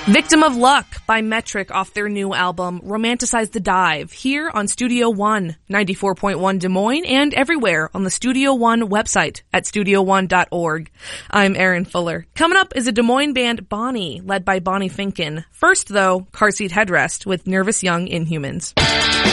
Victim of Luck by Metric off their new album, Romanticize the Dive, here on Studio One, 94.1 Des Moines, and everywhere on the Studio One website at studio1.org. I'm Erin Fuller. Coming up is a Des Moines band, Bonnie, led by Bonnie Finken. First, though, Car Seat Headrest with Nervous Young Inhumans.